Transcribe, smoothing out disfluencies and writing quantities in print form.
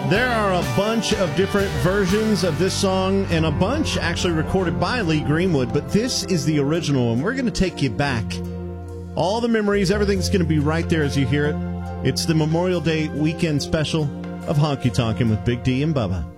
There are a bunch of different versions of this song, and a bunch actually recorded by Lee Greenwood, but this is the original, and we're going to take you back. All the memories, everything's going to be right there as you hear it. It's the Memorial Day weekend special of Honky Tonkin' with Big D and Bubba.